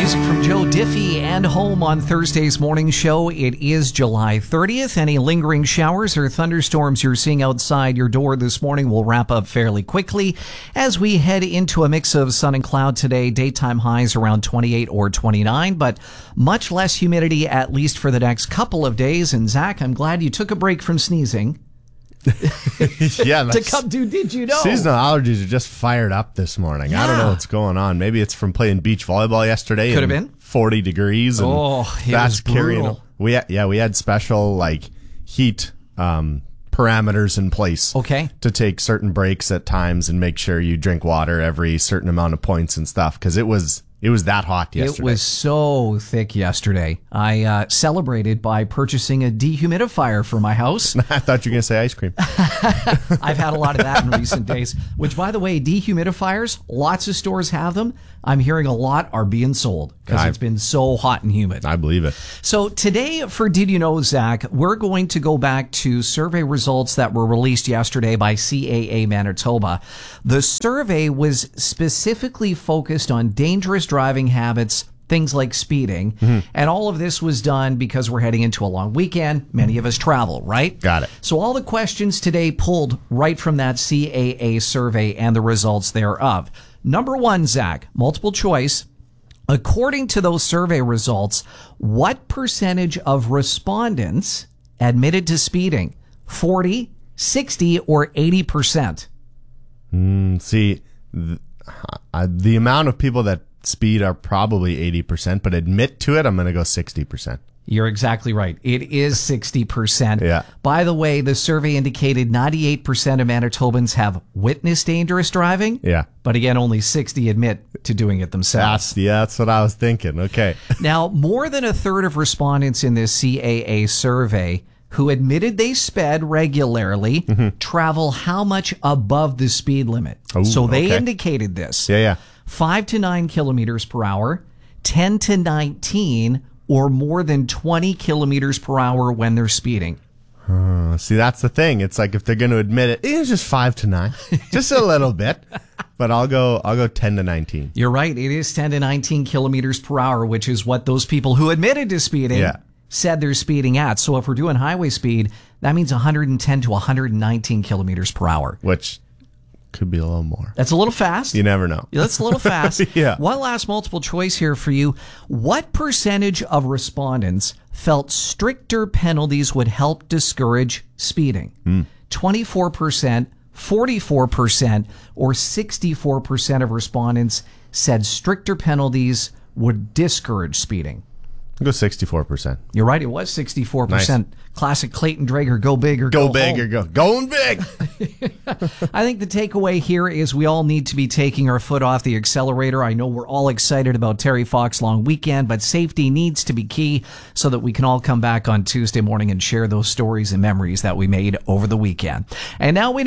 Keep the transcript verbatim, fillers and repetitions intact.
Music from Joe Diffie and Home on Thursday's morning show. It is July thirtieth. Any lingering showers or thunderstorms you're seeing outside your door this morning will wrap up fairly quickly as we head into a mix of sun and cloud today. Daytime highs around twenty-eight or twenty-nine, but much less humidity at least for the next couple of days. And Zach, I'm glad you took a break from sneezing. yeah, to come to, did you know? Seasonal allergies are just fired up this morning. Yeah. I don't know what's going on. Maybe it's from playing beach volleyball yesterday. Could have been forty degrees. And oh, it that's was brutal. carrying. We had, yeah, we had special like heat um, parameters in place. Okay. To take certain breaks at times and make sure you drink water every certain amount of points and stuff because it was. It was that hot yesterday. It was so thick yesterday. I uh, celebrated by purchasing a dehumidifier for my house. I thought you were going to say ice cream. I've had a lot of that in recent days, which, by the way, dehumidifiers, lots of stores have them. I'm hearing a lot are being sold because it's been so hot and humid. I believe it. So today for Did You Know, Zach, we're going to go back to survey results that were released yesterday by C A A Manitoba. The survey was specifically focused on dangerous driving habits, things like speeding. Mm-hmm. And all of this was done because we're heading into a long weekend. Many of us travel, right? Got it. So all the questions today pulled right from that C A A survey and the results thereof. Number one, Zach, multiple choice. According to those survey results, what percentage of respondents admitted to speeding? forty, sixty, or eighty percent? Mm, see, the, uh, the amount of people that speed are probably eighty percent, but admit to it, I'm going to go sixty percent. You're exactly right. It is sixty percent. Yeah. By the way, the survey indicated ninety-eight percent of Manitobans have witnessed dangerous driving. Yeah. But again, only sixty admit to doing it themselves. That's, yeah, that's what I was thinking. Okay. Now, more than a third of respondents in this C A A survey who admitted they sped regularly mm-hmm. travel how much above the speed limit. Ooh, so they okay. indicated this. Yeah, yeah. five to nine kilometers per hour, ten to nineteen, or more than twenty kilometers per hour when they're speeding. Uh, see, that's the thing. It's like if they're going to admit it, it's just five to nine, just a little bit. But I'll go, I'll go ten to nineteen. You're right. It is ten to nineteen kilometers per hour, which is what those people who admitted to speeding yeah. said they're speeding at. So if we're doing highway speed, that means one hundred ten to one hundred nineteen kilometers per hour, which could be a little more. That's a little fast. You never know. That's a little fast. Yeah. One last multiple choice here for you. What percentage of respondents felt stricter penalties would help discourage speeding? Mm. twenty-four percent, forty-four percent, or sixty-four percent of respondents said stricter penalties would discourage speeding. I'll go sixty-four percent. You're right. It was sixty-four percent. Nice. Classic Clayton Drager, go big or go, go big home. or go. Going big. I think the takeaway here is we all need to be taking our foot off the accelerator. I know we're all excited about Terry Fox long weekend, but safety needs to be key so that we can all come back on Tuesday morning and share those stories and memories that we made over the weekend. And now we